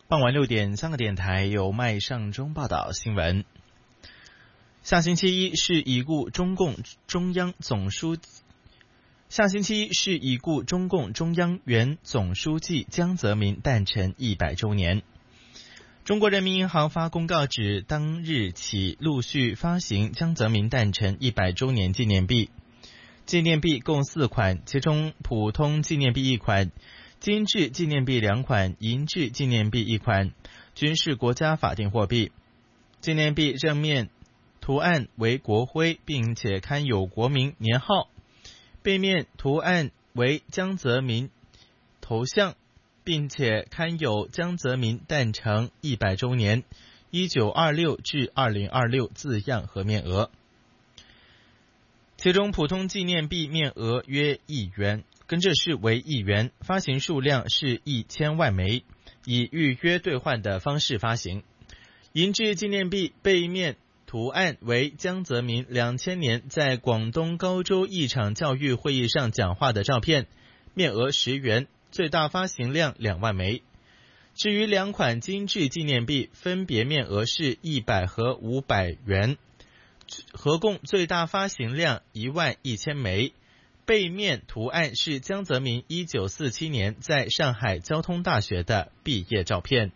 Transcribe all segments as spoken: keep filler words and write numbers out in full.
傍晚六点，香港电台由麦尚中报道新闻。下星期一是已故中共中央总书记下星期一是已故中共中央原总书记江泽民诞辰一百周年。中国人民银行发公告指，当日起陆续发行江泽民诞辰一百周年纪念币。纪念币共四款，其中普通纪念币一款，金质纪念币两款，银质纪念币一款，均是国家法定货币。纪念币正面图案为国徽，并且刊有国名年号，背面图案为江泽民头像，并且刊有江泽民诞辰一百周年一九二六至二零二六字样和面额。其中普通纪念币面额约一元，跟着是为一元，发行数量是一千万枚，以预约兑换的方式发行。银质纪念币背面图案为江泽民两千年在广东高州一场教育会议上讲话的照片，面额十元，最大发行量两万枚。至于两款金质纪念币，分别面额是一百和五百元，合共最大发行量一万一千枚。背面图案是江泽民一九四七年在上海交通大学的毕业照片。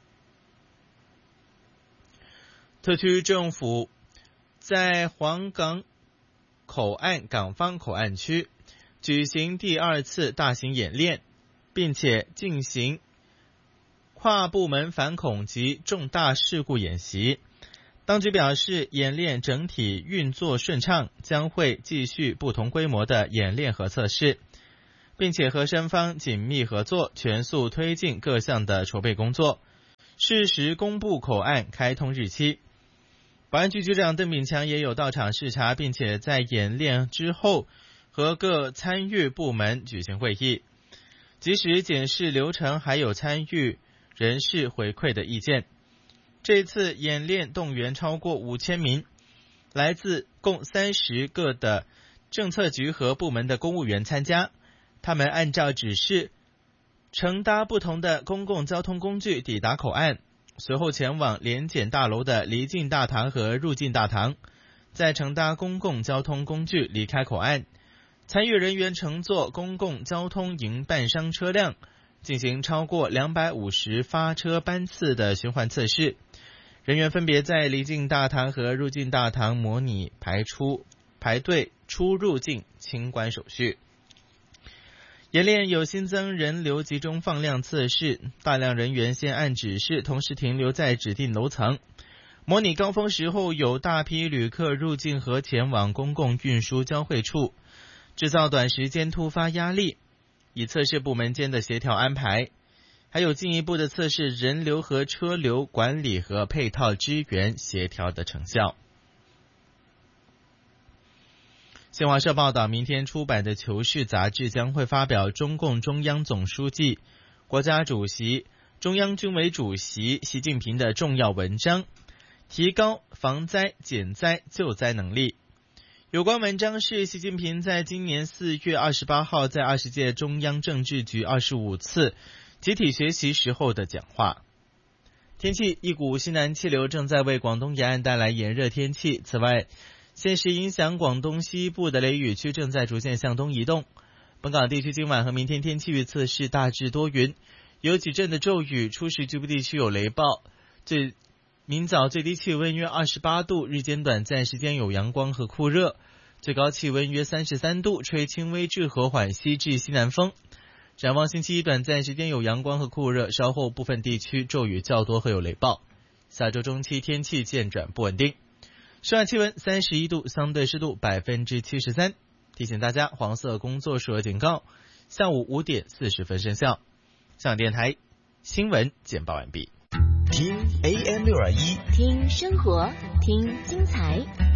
特区政府在黄港口岸港方口岸区举行第二次大型演练，并且进行跨部门反恐及重大事故演习。当局表示，演练整体运作顺畅，将会继续不同规模的演练和测试，并且和申方紧密合作，全速推进各项的筹备工作，适时公布口岸开通日期。保安局局长邓炳强也有到场视察，并且在演练之后和各参与部门举行会议，及时检视流程，还有参与人士回馈的意见。这次演练动员超过五千名来自共三十个的政策局和部门的公务员参加，他们按照指示乘搭不同的公共交通工具抵达口岸，随后前往联检大楼的离境大堂和入境大堂，再乘搭公共交通工具离开口岸。参与人员乘坐公共交通营办商车辆，进行超过两百五十发车班次的循环测试。人员分别在离境大堂和入境大堂模拟排出排队出入境清关手续。演练有新增人流集中放量测试，大量人员先按指示同时停留在指定楼层，模拟高峰时候有大批旅客入境和前往公共运输交汇处，制造短时间突发压力，以测试部门间的协调安排，还有进一步的测试人流和车流管理和配套支援协调的成效。新华社报道，明天出版的《求是》杂志将会发表中共中央总书记、国家主席、中央军委主席习近平的重要文章，提高防灾减灾救灾能力。有关文章是习近平在今年四月二十八号在二十届中央政治局二十五次集体学习时候的讲话。天气，一股西南气流正在为广东沿岸带来炎热天气。此外，现时影响广东西部的雷雨区正在逐渐向东移动。本港地区今晚和明天天气预测是大致多云，有几阵的骤雨，初时局部地区有雷暴。最明早最低气温约二十八度，日间短暂时间有阳光和酷热，最高气温约三十三度，吹轻微至和缓西至西南风。展望星期一短暂时间有阳光和酷热，稍后部分地区骤雨较多和有雷暴。下周中期天气渐转不稳定。室外气温三十一度，相对湿度百分之七十三。提醒大家，黄色工作暑热警告下午五点四十分生效。香港电台新闻简报完毕。 听 A M 六二一， 听生活，听精彩。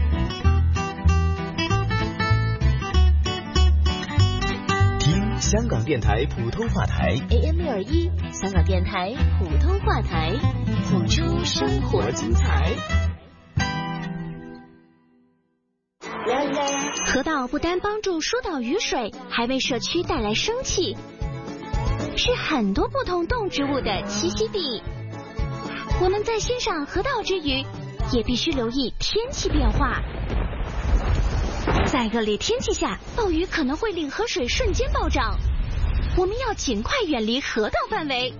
听香港电台普通话台 A M 六二一，香港电台普通话台，谱出生活精彩。 河道不单帮助疏导雨水，还为社区带来生气，是很多不同动植物的栖息地。 我们在欣赏河道之余，也必须留意天气变化。在恶劣天气下，暴雨可能会令河水瞬间暴涨，我们要尽快远离河道范围，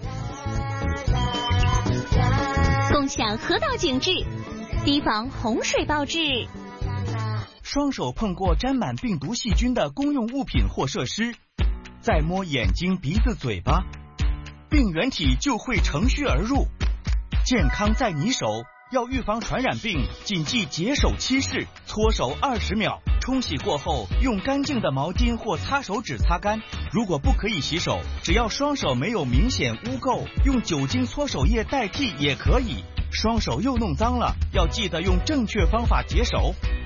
共享河道景致，提防洪水暴至。 双手碰过沾满病毒细菌的公用物品或设施，再摸眼睛、鼻子、嘴巴，病原体就会乘虚而入。健康在你手，要预防传染病，谨记洁手七式：搓手二十秒，冲洗过后用干净的毛巾或擦手纸擦干。如果不可以洗手，只要双手没有明显污垢，用酒精搓手液代替也可以。双手又弄脏了，要记得用正确方法洁手。